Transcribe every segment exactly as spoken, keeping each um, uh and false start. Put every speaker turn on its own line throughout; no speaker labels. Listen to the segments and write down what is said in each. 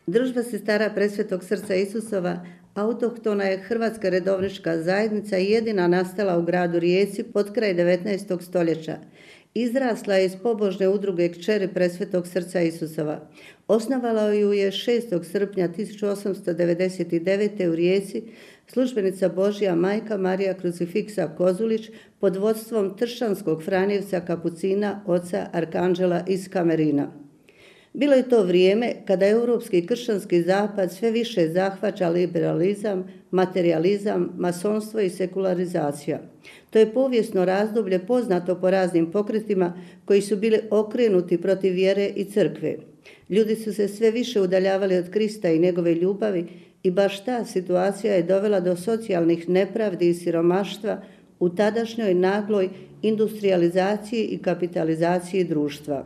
Družba sestara Presvetog srca Isusova autohtona je hrvatska redovnička zajednica i jedina nastala u gradu Rijeci pod kraj devetnaestog stoljeća. Izrasla je iz pobožne udruge Kćeri Presvetog srca Isusova. Osnovala ju je šestog srpnja tisuću osamsto devedeset devete. u Rijeci službenica Božja majka Marija Krucifiksa Kozulić pod vodstvom tršanskog franjevca kapucina oca Arkanđela iz Kamerina. Bilo je to vrijeme kada europski kršćanski zapad sve više zahvaća liberalizam, materijalizam, masonstvo i sekularizacija. To je povijesno razdoblje poznato po raznim pokretima koji su bili okrenuti protiv vjere i crkve. Ljudi su se sve više udaljavali od Krista i njegove ljubavi i baš ta situacija je dovela do socijalnih nepravdi i siromaštva u tadašnjoj nagloj industrializaciji i kapitalizaciji društva.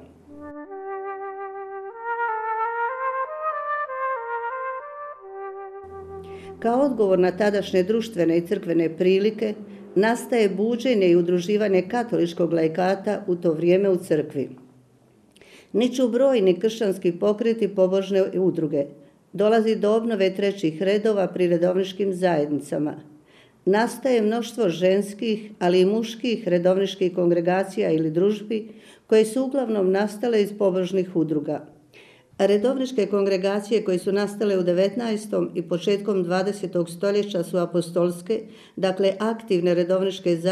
Kao odgovor na tadašnje društvene i crkvene prilike, nastaje buđenje i udruživanje katoličkog laikata u to vrijeme u crkvi. Niču brojni kršćanski pokreti pobožne udruge. Dolazi do obnove trećih redova pri redovničkim zajednicama. Nastaje mnoštvo ženskih, ali i muških redovničkih kongregacija ili družbi, koje su uglavnom nastale iz pobožnih udruga. Redovničke kongregacije koje su nastale u devetnaestom i početkom dvadesetog stoljeća su apostolske, dakle aktivne redovničke zajednice